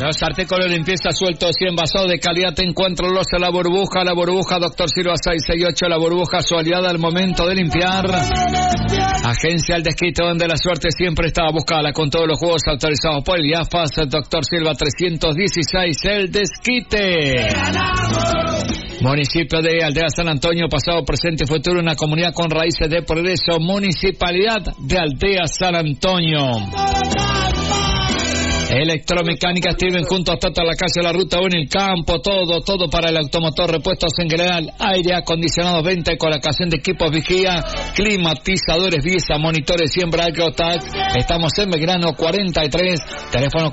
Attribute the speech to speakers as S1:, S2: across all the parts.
S1: Los artículos de limpieza sueltos y envasados de calidad, encuéntralos en La Burbuja Dr. Silva 668, La Burbuja, su aliada al momento de limpiar. Agencia El Desquite, donde la suerte siempre está buscada, con todos los juegos autorizados por el IAFAS. Dr. Silva 316, El Desquite. Municipio de Aldea San Antonio, pasado, presente y futuro, una comunidad con raíces de progreso. Municipalidad de Aldea San Antonio. Electromecánica Steven, junto a Tata, la calle, la ruta 1, el campo, todo para el automotor, repuestos en general, aire acondicionado, venta y colocación de equipos vigía, climatizadores, Visa, monitores y Agrotag. Estamos en Belgrano 43, teléfono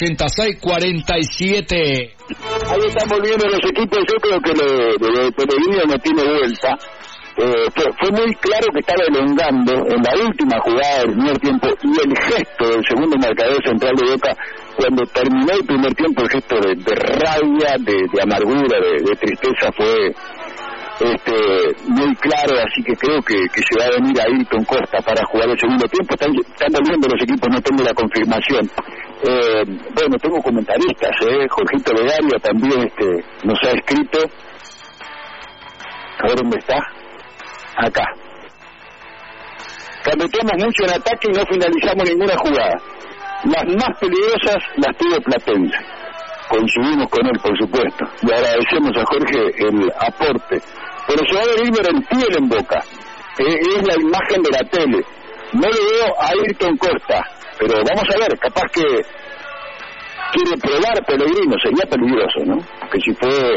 S1: 486-47.
S2: Ahí están volviendo los equipos. Yo creo que lo de Pellegrino no tiene vuelta. Fue muy claro que estaba elongando en la última jugada del primer tiempo, y el gesto del segundo marcador central de Boca cuando terminó el primer tiempo, el gesto de rabia, de amargura, de tristeza fue muy claro. Así que creo que se va a venir Ayrton Costa para jugar el segundo tiempo. Están volviendo los equipos, no tengo la confirmación. Bueno, tengo comentaristas, Jorgito Legaria también nos ha escrito. A ver dónde está. Acá. Cameteamos mucho en ataque y no finalizamos ninguna jugada. Las más peligrosas las tuvo Platense. Coincidimos con él, por supuesto, y agradecemos a Jorge el aporte. Pero se va a venir Merentiel en Boca. Es la imagen de la tele. No le veo a Ayrton Costa, pero vamos a ver, capaz que quiere probar Pellegrino, sería peligroso, ¿no? Que si fue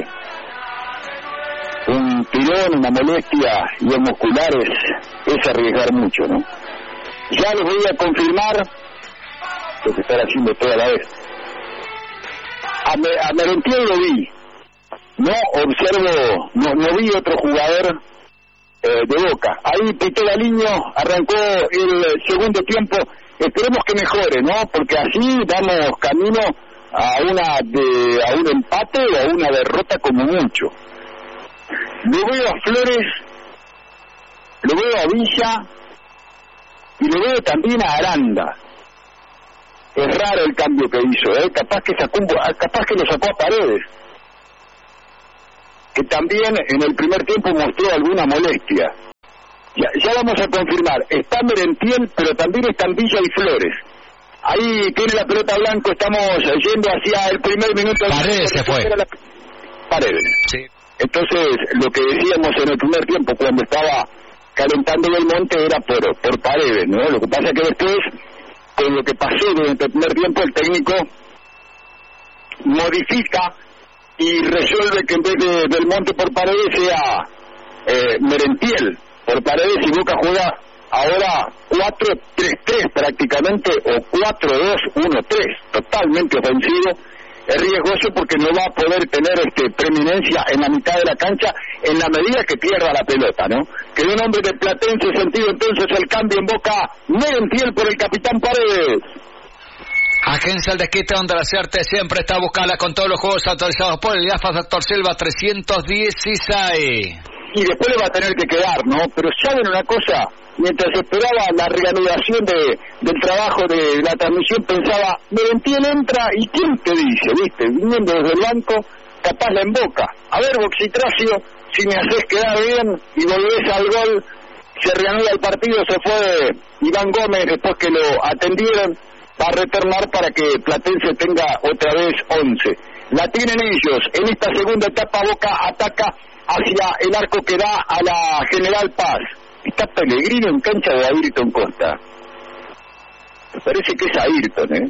S2: un tirón, una molestia y en muscular es arriesgar mucho, ¿no? Ya les voy a confirmar lo que están haciendo toda la vez. A Merentiel lo vi, no observo, no vi otro jugador de Boca. Ahí pitó Galiño, arrancó el segundo tiempo. Esperemos que mejore, ¿no? Porque así vamos camino a un empate o a una derrota como mucho. Lo veo a Flores, lo veo a Villa y lo veo también a Aranda. Es raro el cambio que hizo, capaz que lo sacó a Paredes, que también en el primer tiempo mostró alguna molestia. Ya vamos a confirmar, está Merentiel, pero también están Villa y Flores. Ahí tiene la pelota Blanco, estamos yendo hacia el primer minuto.
S1: Paredes se fue.
S2: Paredes.
S1: Sí.
S2: Entonces, lo que decíamos en el primer tiempo, cuando estaba calentando el monte, era por Paredes, ¿no? Lo que pasa es que después, con lo que pasó durante el primer tiempo, el técnico modifica y resuelve que en vez de del monte por Paredes sea Merentiel por Paredes, y Boca juega ahora 4-3-3 prácticamente, o 4-2-1-3, totalmente ofensivo. Es riesgoso porque no va a poder tener preeminencia en la mitad de la cancha en la medida que pierda la pelota, ¿no? Que de un hombre de Platense sentido entonces el cambio en Boca, Merentiel por el capitán Paredes.
S1: Agencia El Desquite, donde la suerte siempre está buscada, con todos los juegos autorizados por el IAFAS. Dr. Silva 316.
S2: Y después le va a tener que quedar, ¿no? Pero ¿saben una cosa? Mientras esperaba la reanudación del trabajo de la transmisión, pensaba, Merentiel entra, ¿y quién te dice, viste? Viniendo desde el banco, capaz la emboca. A ver, Boxitracio, si me haces quedar bien y volvés al gol, se reanuda el partido. Se fue Iván Gómez después que lo atendieron, va a retornar para que Platense tenga otra vez 11. La tienen ellos. En esta segunda etapa, Boca ataca hacia el arco que da a la General Paz. Está Pellegrino en cancha de Ayrton Costa. Me parece que es Ayrton,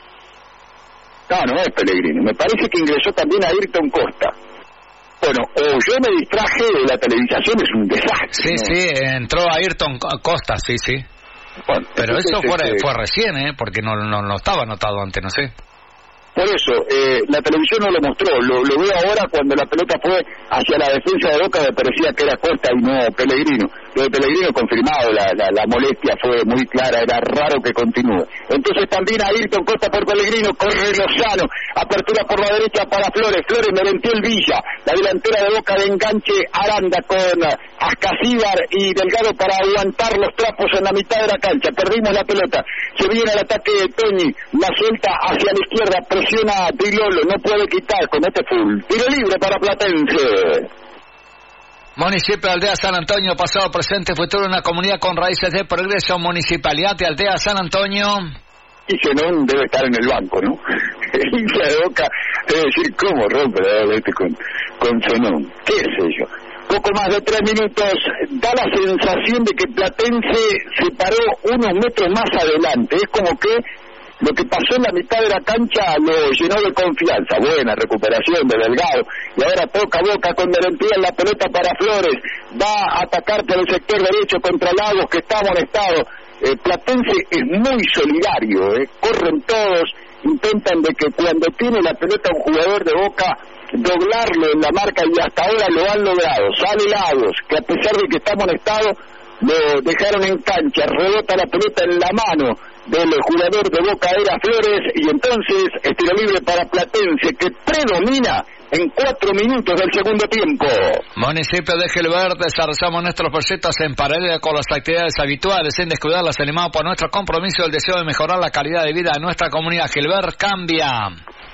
S2: No es Pellegrino. Me parece que ingresó también Ayrton Costa. Bueno, o yo me distraje de la televisación, es un desastre.
S1: Sí,
S2: ¿no?
S1: Sí, entró Ayrton Costa, sí. Bueno, pero eso fue recién, porque no estaba anotado antes, no sé.
S2: Por eso, la televisión no lo mostró, lo veo ahora cuando la pelota fue hacia la defensa de Boca, me parecía que era Costa y no Pellegrino. Lo de Pellegrino confirmado, la molestia fue muy clara, era raro que continúe. Entonces también Ayrton Costa por Pellegrino, corre Lozano, apertura por la derecha para Flores, Merentiel Villa, la delantera de Boca de enganche Aranda con Ascasíbar y Delgado para aguantar los trapos en la mitad de la cancha. Perdimos la pelota, se viene el ataque de Toñi, la suelta hacia la izquierda, presiona a Dilolo, no puede quitar, comete full. Tiro libre para Platense.
S1: Municipio de Aldea San Antonio, pasado, presente, futuro, una comunidad con raíces de progreso. Municipalidad de Aldea San Antonio.
S2: Y Zenón debe estar en el banco, ¿no? El hincha de Boca debe decir, ¿cómo rompe con Zenón? ¿Qué sé yo? Poco más de 3 minutos, da la sensación de que Platense se paró unos metros más adelante. Es como que lo que pasó en la mitad de la cancha lo llenó de confianza. Buena recuperación de Delgado. Y ahora toca Boca con Merentiel, la pelota para Flores. Va a atacar por el sector derecho contra Lagos, que está amonestado. Platense es muy solidario, corren todos, intentan de que cuando tiene la pelota un jugador de Boca, doblarlo en la marca, y hasta ahora lo han logrado. Sale Lagos, que a pesar de que está amonestado, lo dejaron en cancha, rebota la pelota en la mano del jugador de Boca, era Flores, y entonces tiro libre para Platense, que predomina en 4 minutos del segundo tiempo.
S1: Municipio de Gilbert, desarrollamos nuestros proyectos en paralelo con las actividades habituales, sin descuidarlas, animados por nuestro compromiso y el deseo de mejorar la calidad de vida de nuestra comunidad. Gilbert cambia.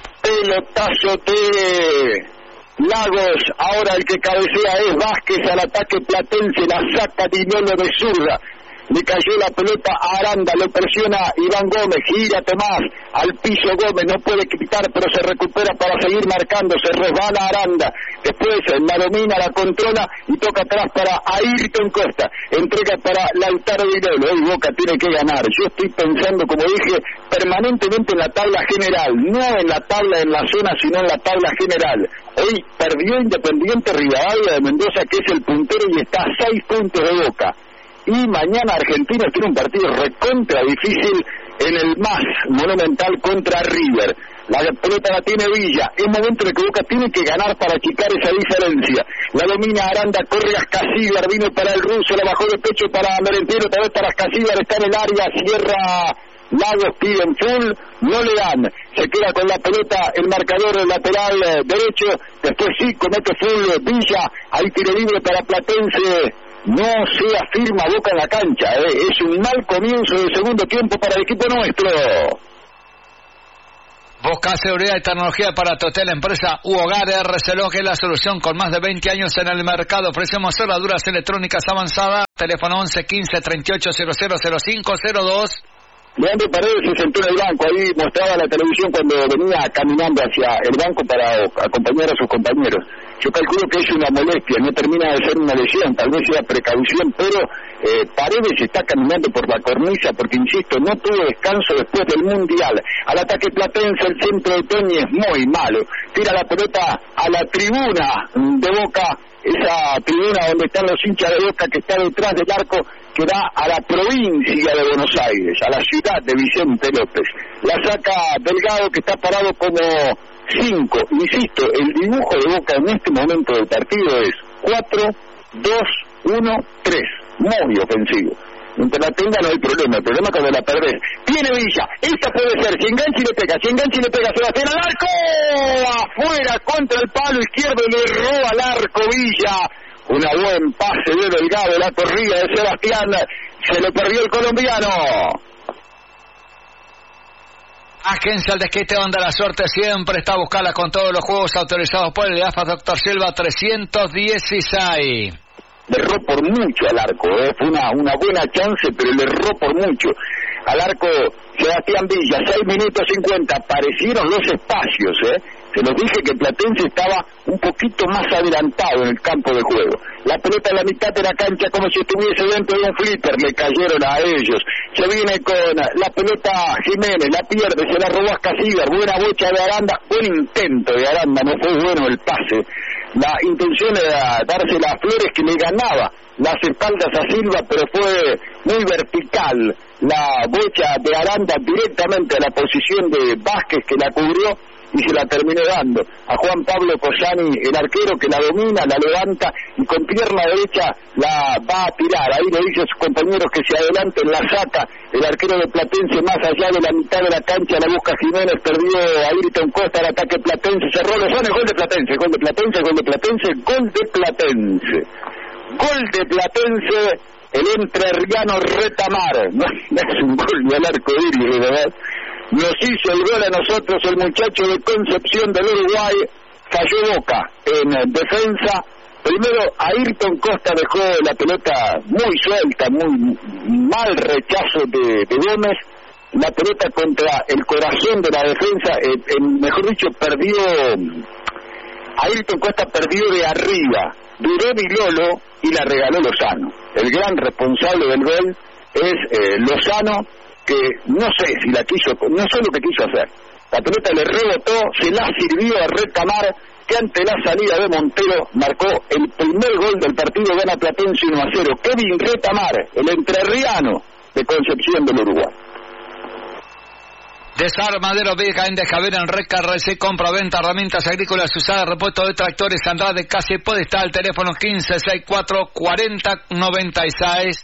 S2: Pelotazo de Lagos, ahora el que cabecea es Vázquez, al ataque Platense, la saca Dinolo de zurda. Le cayó la pelota a Aranda, lo presiona Iván Gómez, gira Tomás, al piso Gómez, no puede quitar, pero se recupera para seguir marcando, se resbala Aranda, después la domina, la controla y toca atrás para Ayrton Costa, entrega para Lautaro Dinolo. Hoy Boca tiene que ganar. Yo estoy pensando, como dije, permanentemente en la tabla general, no en la tabla en la zona, sino en la tabla general. Hoy perdió Independiente Rivadavia de Mendoza, que es el puntero, y está a 6 puntos de Boca. Y mañana Argentinos tiene un partido recontra difícil en el más monumental contra River. La pelota la tiene Villa, es momento de que Boca tiene que ganar para achicar esa diferencia. La domina Aranda, corre Ascasíbar, vino para el ruso, la bajó de pecho para Merentiel, otra vez para Ascasíbar, está en el área, cierra Lagos, piden full, no le dan, se queda con la pelota el marcador lateral derecho, después sí comete full Villa, hay tiro libre para Platense. No se afirma Boca en la cancha, es un mal comienzo del segundo tiempo para el equipo nuestro.
S1: Busca seguridad y tecnología para tu hotel, empresa u hogar. RCLog es la solución con más de 20 años en el mercado. Ofrecemos cerraduras electrónicas avanzadas. Teléfono 11 15 38 00 05 02.
S2: Leandro Paredes se sentó en el banco, ahí mostraba la televisión cuando venía caminando hacia el banco para acompañar a sus compañeros. Yo calculo que es una molestia, no termina de ser una lesión, tal vez sea precaución, pero Paredes está caminando por la cornisa porque, insisto, no tuvo descanso después del Mundial. Al ataque Platense, el centro de Toñi es muy malo, tira la pelota a la tribuna de Boca, esa tribuna donde están los hinchas de Boca, que está detrás del arco que da a la provincia de Buenos Aires, a la ciudad de Vicente López. La saca Delgado, que está parado como 5. Insisto, el dibujo de Boca en este momento del partido es 4, 2, 1, 3. Muy ofensivo. Mientras la tenga no hay problema, el problema es cuando la perdés. Tiene Villa, esta puede ser, si engancha y le pega, Sebastián al arco, afuera contra el palo izquierdo, le roba al arco Villa. Una buen pase de Delgado, la corrida de Sebastián, se lo perdió el colombiano.
S1: Agencia El Desquite, donde la suerte siempre está a buscarla con todos los juegos autorizados por el AFA Dr. Silva 316.
S2: Le erró por mucho al arco, fue una buena chance, pero le erró por mucho. Al arco Sebastián Villa, 6 minutos 50, aparecieron los espacios, Se los dije que Platense estaba un poquito más adelantado en el campo de juego. La pelota a la mitad de la cancha como si estuviese dentro de un flipper, le cayeron a ellos. Se viene con la pelota Jiménez, la pierde, se la robó a Ascasíbar, buena bocha de Aranda, buen intento de Aranda, no fue bueno el pase. La intención era dársela a Flores, que le ganaba las espaldas a Silva, pero fue muy vertical la bocha de Aranda directamente a la posición de Vázquez, que la cubrió, y se la terminó dando a Juan Pablo Cosani, el arquero, que la domina, la levanta y con pierna derecha la va a tirar. Ahí le dice a sus compañeros que se adelanten, la saca el arquero de Platense más allá de la mitad de la cancha, la busca Jiménez, perdió a Ayrton Costa, el ataque Platense, cerró Lozano, gol de Platense, gol de Platense, gol de Platense, gol de Platense. Gol de Platense, el entrerriano Retamar, no es un gol de al arco iris, ¿verdad? Nos hizo el gol a nosotros el muchacho de Concepción del Uruguay, falló Boca en defensa. Primero Ayrton Costa dejó la pelota muy suelta, muy mal rechazo de Gómez, la pelota contra el corazón de la defensa, mejor dicho, Ayrton Costa perdió de arriba, duró Vilolo y la regaló Lozano. El gran responsable del gol es Lozano, que no sé si la quiso, no sé lo que quiso hacer. La pelota le rebotó, se la sirvió a Retamar, que ante la salida de Montero marcó el primer gol del partido, gana Platense 1-0. Kevin Retamar, el entrerriano de Concepción del Uruguay.
S1: Desarmadero Vega en Javera en Red Carrece, compra, venta, herramientas agrícolas usadas, repuesto de tractores, Andrade, Casi, Podestal, teléfono 1564-4096.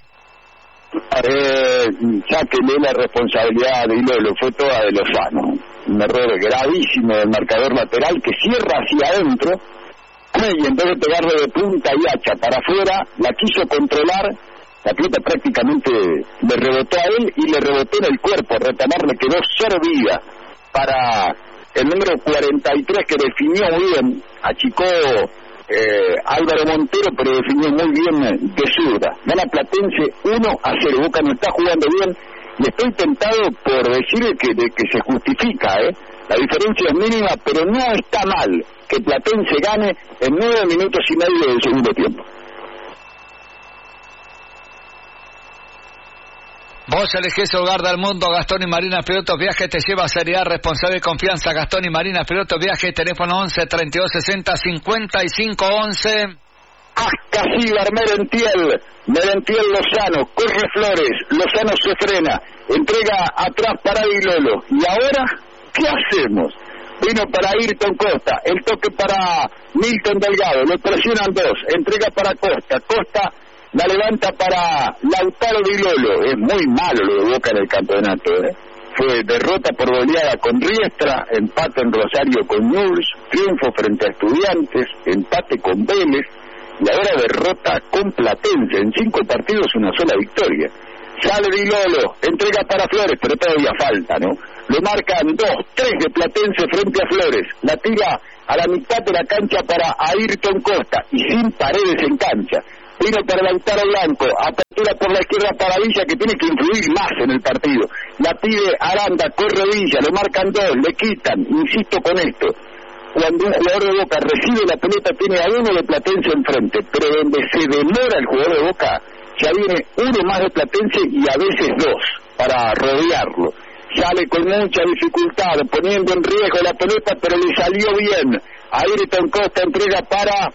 S2: Sáquenle la responsabilidad de Ilolo, fue toda de Lozano. Un error gravísimo del marcador lateral que cierra hacia adentro y en vez de pegarle de punta y hacha para afuera, la quiso controlar. La pelota prácticamente le rebotó a él y le rebotó en el cuerpo. A Retamar le quedó servida para el número 43, que definió muy bien, achicó Álvaro Montero, pero definió muy bien de zurda. Gana Platense 1-0. Boca no está jugando bien y estoy tentado por decir que se justifica, La diferencia es mínima, pero no está mal que Platense gane en 9 minutos y medio del segundo tiempo.
S1: Vos elegís el hogar del mundo, Gastón y Marina Pilotos Viajes te lleva a seriedad, responsable y confianza. Gastón y Marina Pilotos Viajes, teléfono 11 32 60 55 11.
S2: Ascasíbar, Merentiel Lozano, corre Flores, Lozano se frena, entrega atrás para Vilolo. ¿Y ahora qué hacemos? Vino para Ayrton Costa, el toque para Milton Delgado, lo presionan dos, entrega para Costa la levanta para Lautaro Vilolo. Es muy malo lo de Boca en el campeonato, Fue derrota por goleada con Riestra, empate en Rosario con Newell's, triunfo frente a Estudiantes, empate con Vélez, y ahora derrota con Platense. En 5 partidos una sola victoria. Sale Vilolo, entrega para Flores, pero todavía falta, ¿no? Lo marcan 2-3 de Platense frente a Flores. La tira a la mitad de la cancha para Ayrton Costa, y sin Paredes en cancha. Vino para Lautaro Blanco, apertura por la izquierda para Villa, que tiene que influir más en el partido. La pide Aranda, corre Villa, lo marcan 2, le quitan, insisto con esto. Cuando un jugador de Boca recibe la pelota, tiene a uno de Platense enfrente, pero donde se demora el jugador de Boca, ya viene uno más de Platense y a veces 2 para rodearlo. Sale con mucha dificultad, poniendo en riesgo la pelota, pero le salió bien. Ayrton Costa entrega para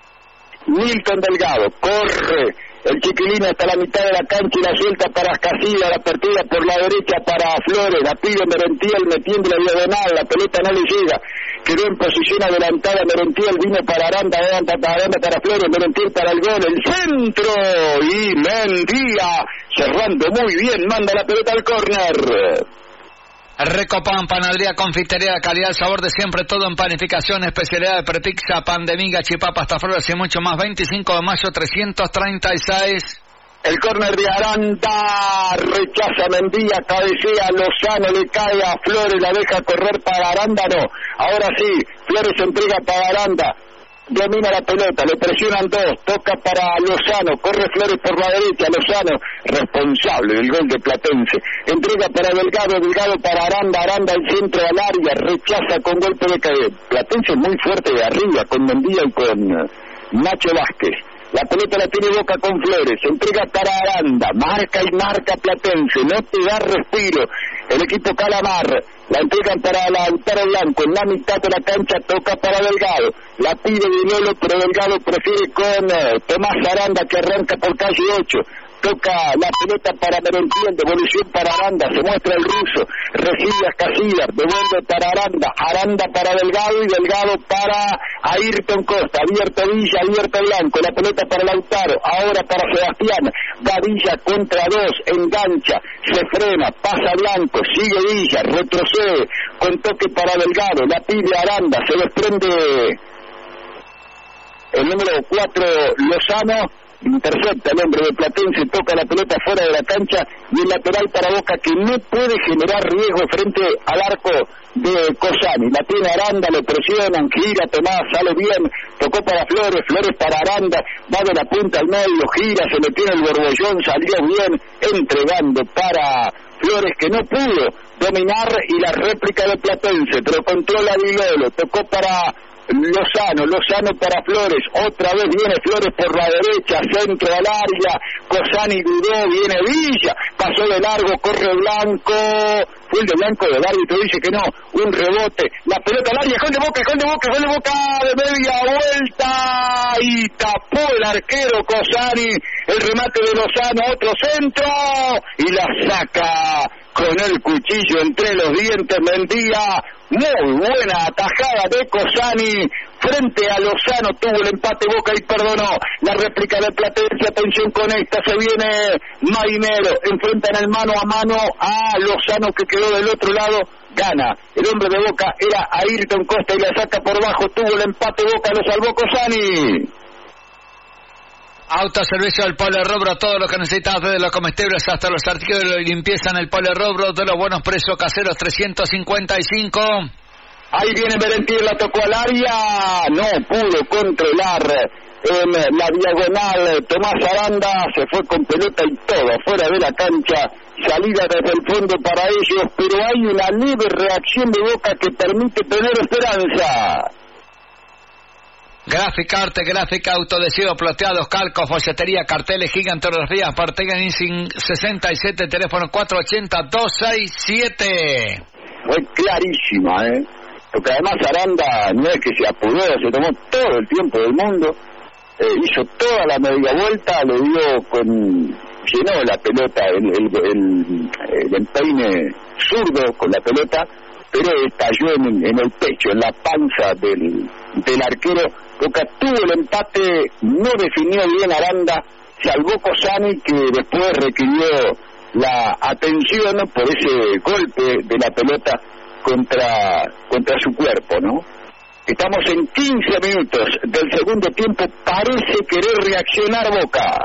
S2: Milton Delgado, corre el chiquilín hasta la mitad de la cancha y la suelta para Casilla, la apertura por la derecha para Flores, la pide Merentiel metiendo la diagonal, la pelota no le llega, quedó en posición adelantada Merentiel, vino para Aranda para Flores, Merentiel para el gol, el centro, y Mendía cerrando muy bien, manda la pelota al córner.
S1: Recopan, panadería, confitería, calidad, sabor de siempre, todo en panificación, especialidad de prepizza, pan de miga, chipapa, hasta flores y mucho más. 25 de mayo 336.
S2: El córner de Aranda, rechaza Mendía, cabecea Lozano, le cae a Flores, la deja correr para Aranda, no. Ahora sí, Flores entrega para Aranda. Domina la pelota, le presionan 2, toca para Lozano, corre Flores por la derecha, Lozano, responsable del gol de Platense, entrega para Delgado para Aranda al centro al área, rechaza con golpe de caída. Platense muy fuerte de arriba, con Mendía y con Nacho Vázquez. La pelota la tiene Boca con Flores, entrega para Aranda, marca Platense, no te da respiro. El equipo Calamar, la entregan para Lautaro Blanco, en la mitad de la cancha toca para Delgado, la pide Vilolo, pero Delgado prefiere con Tomás Aranda, que arranca por calle 8, toca la pelota para Merentiel, devolución para Aranda, se muestra el ruso, recibe a Casillas, devuelve para Aranda para Delgado y Delgado para Ayrton Costa, abierto Villa, abierto Blanco, la pelota para Lautaro, ahora para Sebastián, va Villa contra dos, engancha, se frena, pasa Blanco, sigue Villa, retrocede, con toque para Delgado, la pide Aranda, se desprende el número 4 Lozano, intercepta el hombre de Platense, toca la pelota fuera de la cancha y el lateral para Boca que no puede generar riesgo frente al arco de Cosani. La tiene Aranda, le presionan, gira Tomás, sale bien, tocó para Flores, Flores para Aranda, va de la punta al medio, gira, se le tiene el borbollón, salió bien, entregando para Flores que no pudo dominar y la réplica de Platense, pero controla Vilolo, tocó para Lozano para Flores, otra vez viene Flores por la derecha, centro al área, Cosani dudó, viene Villa, pasó de largo, corre Blanco, fue el de Blanco del árbitro, dice que no, un rebote, la pelota al área, gol de Boca, de media vuelta, y tapó el arquero Cosani, el remate de Lozano, otro centro, y la saca con el cuchillo entre los dientes Mendía. Muy buena atajada de Cosani frente a Lozano, tuvo el empate Boca y perdonó. La réplica de Platense, atención con esta, se viene Mainero, enfrentan el mano a mano a Lozano que quedó del otro lado, gana. El hombre de Boca era Ayrton Costa y la saca por bajo, tuvo el empate Boca, lo salvó Cosani.
S1: Autoservicio del Polo Robro, todo lo que necesitas, desde los comestibles hasta los artículos de limpieza en el Polo Robro, de los buenos precios caseros, 355.
S2: Ahí viene Merentiel, la tocó al área, no pudo controlar en la diagonal Tomás Aranda, se fue con pelota y todo, fuera de la cancha, salida desde el fondo para ellos, pero hay una leve reacción de Boca que permite tener esperanza.
S1: Gráfica, arte, gráfica, autoadhesivo, plateados, calcos, folletería, carteles, gigantografías, Partegan Insing 67, teléfono 480-267.
S2: Fue clarísima, porque además Aranda no es que se apuró, se tomó todo el tiempo del mundo, hizo toda la media vuelta, le dio llenó la pelota, el empeine zurdo con la pelota, pero estalló en el pecho, en la panza del arquero. Boca tuvo el empate, no definió bien Aranda, salvó Cosani que después requirió la atención por ese golpe de la pelota contra su cuerpo, ¿no? Estamos en 15 minutos del segundo tiempo, parece querer reaccionar Boca.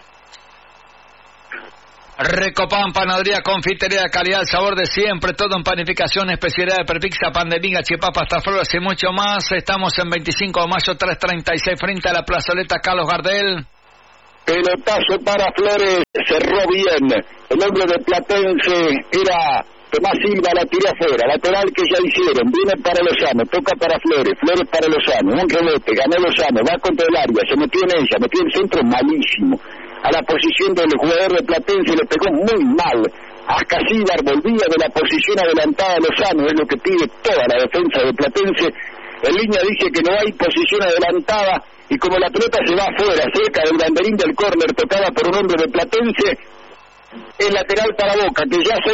S1: Recopan, panadería, confitería de calidad, el sabor de siempre, todo en panificación, especialidad de prepizza, pan de miga, chipapa, hasta flores y mucho más. Estamos en 25 de mayo, 336, frente a la plazoleta Carlos Gardel.
S2: Pelotazo para Flores, cerró bien. El hombre de Platense era Tomás Silva, la tiró afuera, lateral que ya hicieron, viene para Lozano, toca para Flores, Flores para Lozano, un rebote, ganó Lozano, va contra el área, se metió en ella, metió el centro malísimo. A la posición del jugador de Platense le pegó muy mal. Ascasíbar volvía de la posición adelantada Lozano, es lo que pide toda la defensa de Platense. En línea dice que no hay posición adelantada y como la pelota se va afuera, cerca del banderín del córner, tocada por un hombre de Platense, el lateral para Boca, que ya se